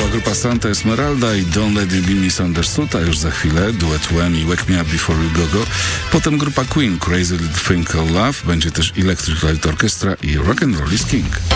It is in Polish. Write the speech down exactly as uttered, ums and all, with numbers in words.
grupa Santa Esmeralda i Don't Let You Be Misunderstood, a już za chwilę duet Wham i Wake Me Up Before We Go Go. Potem grupa Queen, Crazy Little Thing Called Love, będzie też Electric Light Orchestra i Rock and Roll is King.